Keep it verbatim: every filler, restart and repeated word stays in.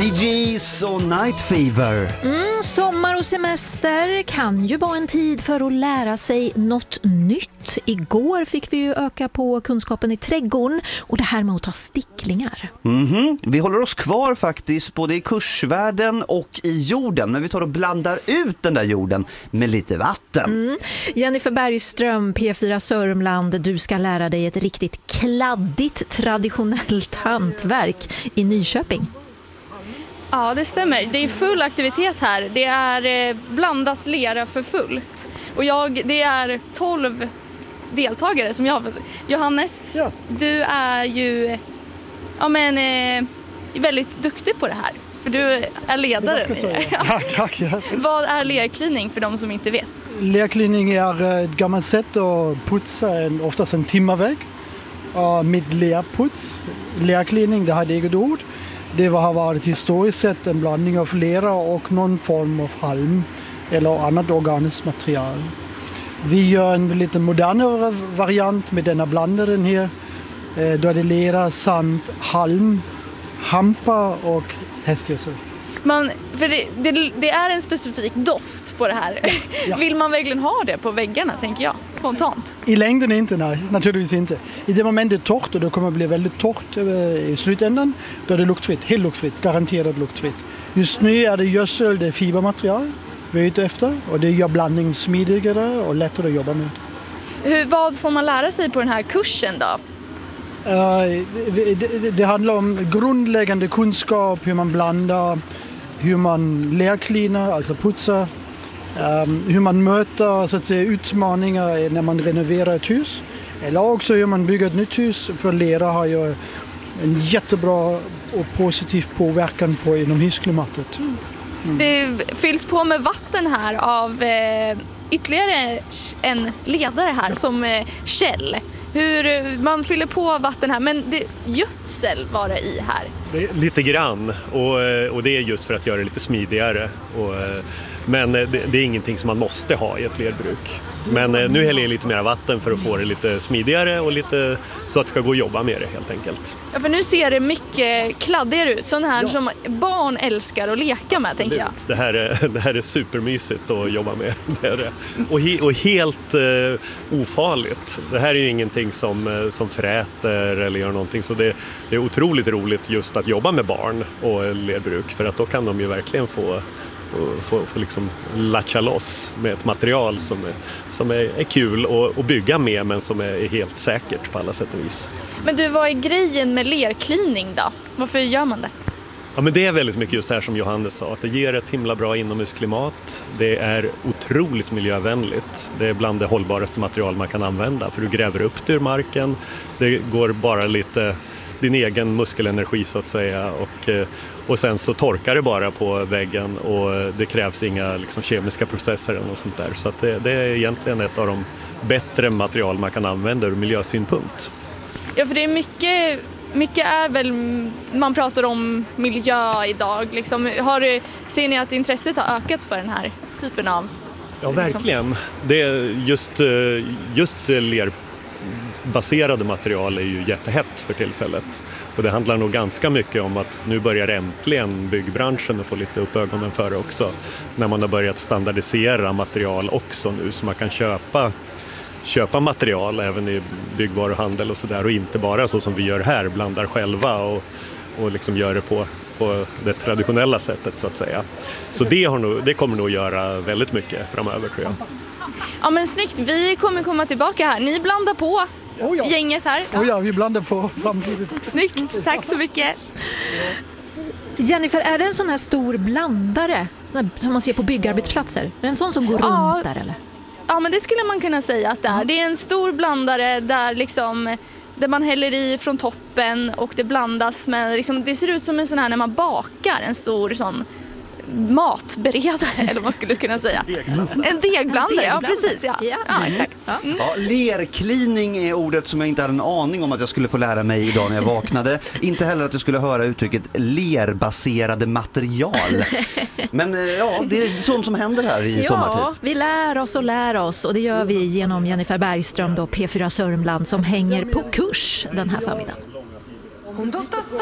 Bee Gees och Night Fever. Mm, sommar och semester kan ju vara en tid för att lära sig något nytt. Igår fick vi ju öka på kunskapen i trädgården och det här med att ta sticklingar. Mm-hmm. Vi håller oss kvar faktiskt både i kursvärlden och i jorden, men vi tar och blandar ut den där jorden med lite vatten. Mm. Jennifer Bergström, P fyra Sörmland, du ska lära dig ett riktigt kladdigt traditionellt hantverk i Nyköping. Ja, det stämmer. Det är full aktivitet här. Det är eh, blandas lera för fullt. Och jag, det är tolv deltagare som jag... Johannes, ja. Du är ju ja, men, eh, väldigt duktig på det här. För du är ledare. Ja, tack. Ja. Vad är lerklining för de som inte vet? Lerklining är ett gammalt sätt att putsa en, oftast en timmervägg. Och med lerputs, lerklining, det har det eget ord. Det har varit historiskt sett en blandning av lera och någon form av halm eller annat organiskt material. Vi gör en lite modernare variant med denna blandaren här. Då är det lera, sand, halm, hampa och hästgödsel. Man, för det, det, det är en specifik doft på det här. Ja. Vill man verkligen ha det på väggarna, tänker jag, spontant? I längden inte, nej, naturligtvis inte. I det moment det är torrt och det kommer att bli väldigt torrt i slutändan, då är det luktfritt, helt luktfritt, garanterat luktfritt. Just nu är det gödsel, det är fibermaterial vi är ute efter och det gör blandningen smidigare och lättare att jobba med. Hur, vad får man lära sig på den här kursen då? Uh, det, det, det handlar om grundläggande kunskap, hur man blandar, hur man lerklinar, alltså putsar, um, hur man möter så att säga, utmaningar när man renoverar ett hus. Eller också hur man bygger ett nytt hus, för lera har ju en jättebra och positiv påverkan på inomhusklimatet. Mm. Mm. Det fylls på med vatten här av eh, ytterligare en ledare här som eh, Kjell. Hur man fyller på vatten här, men det, gödsel var det i här. Det är lite grann och, och det är just för att göra det lite smidigare. Och, men det, det är ingenting som man måste ha i ett lerbruk. Men nu häller jag lite mer vatten för att få det lite smidigare och lite så att det ska gå att jobba med det helt enkelt. Ja, för nu ser det mycket kladdigare ut. Sån här ja. Som barn älskar att leka med, tänker jag. Det här är, det här är supermysigt att jobba med. Det är det. Och, he, och helt uh, ofarligt. Det här är ju ingenting som, som fräter eller gör någonting. Så det, det är otroligt roligt just att jobba med barn och lerbruk. För att då kan de ju verkligen få... och få, få liksom latcha loss med ett material som är, som är, är kul att, att bygga med men som är, är helt säkert på alla sätt och vis. Men du, vad är grejen med lerklining då? Varför gör man det? Ja, men det är väldigt mycket just det här som Johannes sa, att det ger ett himla bra inomhusklimat. Det är otroligt miljövänligt. Det är bland det hållbaraste material man kan använda, för du gräver upp det ur marken. Det går bara lite din egen muskelenergi så att säga och Och sen så torkar det bara på väggen och det krävs inga liksom, kemiska processer eller något sånt där. Så att det, det är egentligen ett av de bättre material man kan använda ur miljösynpunkt. Ja, för det är mycket, mycket är väl, man pratar om miljö idag. Liksom. Har du, ser ni att intresset har ökat för den här typen av? Ja, verkligen. Liksom? Det är just, just ler baserade material är ju jättehett för tillfället. Och det handlar nog ganska mycket om att nu börjar äntligen byggbranschen att få lite upp ögonen för det också. När man har börjat standardisera material också nu, så man kan köpa, köpa material även i byggvaruhandel och sådär. Och inte bara så som vi gör här, blandar själva och, och liksom gör det på, på det traditionella sättet så att säga. Så det, har nog, det kommer nog göra väldigt mycket framöver, tror jag. Ja, men snyggt, vi kommer komma tillbaka här. Ni blandar på oh ja. gänget här. Ja. Oh ja, vi blandar på samtidigt. Snyggt, tack så mycket. Jennifer, är det en sån här stor blandare sån här, som man ser på byggarbetsplatser? Är det en sån som går ja. runt där eller? Ja, men det skulle man kunna säga att det är. Det är en stor blandare där liksom... där man häller i från toppen och det blandas med... Liksom, det ser ut som en sån här när man bakar en stor sån... matberedare, eller vad man skulle kunna säga. En degblandare, ja precis. Ja, ja, ja exakt. Ja. Mm. Ja, lerklining är ordet som jag inte hade en aning om att jag skulle få lära mig idag när jag vaknade. Inte heller att jag skulle höra uttrycket lerbaserade material. Men ja, det är sånt som händer här i ja, sommartid. Ja, vi lär oss och lär oss och det gör vi genom Jennifer Bergström då, P fyra Sörmland, som hänger på kurs den här förmiddagen. Hon doftar